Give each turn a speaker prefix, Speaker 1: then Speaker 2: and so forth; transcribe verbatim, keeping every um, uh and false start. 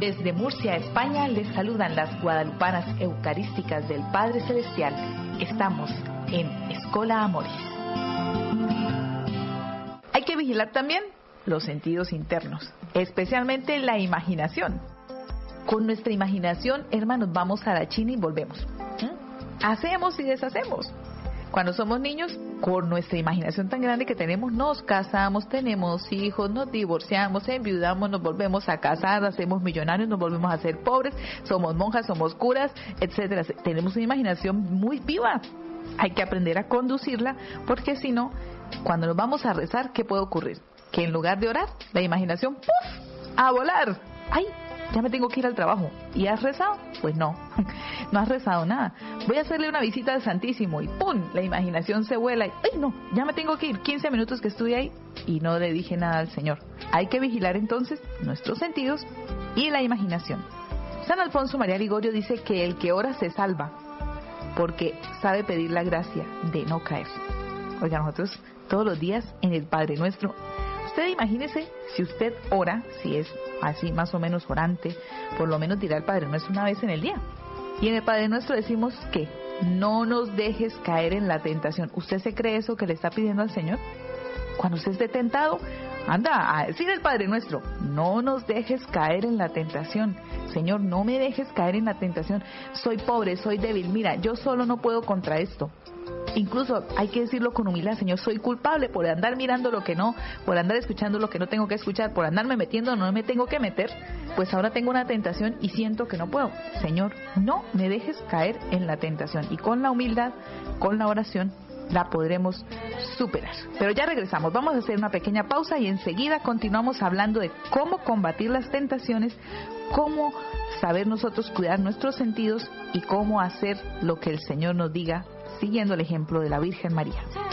Speaker 1: Desde Murcia, España, les saludan las guadalupanas eucarísticas del Padre Celestial. Estamos en Escola Amoris. Hay que vigilar también los sentidos internos, especialmente la imaginación. Con nuestra imaginación, hermanos, vamos a la China y volvemos. ¿Mm? Hacemos y deshacemos. Cuando somos niños, con nuestra imaginación tan grande que tenemos, nos casamos, tenemos hijos, nos divorciamos, enviudamos, nos volvemos a casar, hacemos millonarios, nos volvemos a ser pobres, somos monjas, somos curas, etcétera. Tenemos una imaginación muy viva. Hay que aprender a conducirla, porque si no, cuando nos vamos a rezar, ¿qué puede ocurrir? Que en lugar de orar, la imaginación, ¡puf!, a volar. ¡Ay! Ya me tengo que ir al trabajo. ¿Y has rezado? Pues no, no has rezado nada. Voy a hacerle una visita al Santísimo y ¡pum!, la imaginación se vuela y ¡ay, no! Ya me tengo que ir. quince minutos que estuve ahí y no le dije nada al Señor. Hay que vigilar entonces nuestros sentidos y la imaginación. San Alfonso María Ligorio dice que el que ora se salva porque sabe pedir la gracia de no caer. Oiga, nosotros todos los días en el Padre Nuestro, usted imagínese si usted ora, si es así más o menos orante, por lo menos dirá el Padre Nuestro una vez en el día. Y en el Padre Nuestro decimos que no nos dejes caer en la tentación. ¿Usted se cree eso que le está pidiendo al Señor? Cuando usted esté tentado, anda a decir el Padre Nuestro, no nos dejes caer en la tentación. Señor, no me dejes caer en la tentación. Soy pobre, soy débil. Mira, yo solo no puedo contra esto. Incluso hay que decirlo con humildad, Señor, soy culpable por andar mirando lo que no, por andar escuchando lo que no tengo que escuchar, por andarme metiendo donde no me tengo que meter, pues ahora tengo una tentación y siento que no puedo. Señor, no me dejes caer en la tentación. Y con la humildad, con la oración, la podremos superar. Pero ya regresamos, vamos a hacer una pequeña pausa y enseguida continuamos hablando de cómo combatir las tentaciones, cómo saber nosotros cuidar nuestros sentidos y cómo hacer lo que el Señor nos diga, siguiendo el ejemplo de la Virgen María.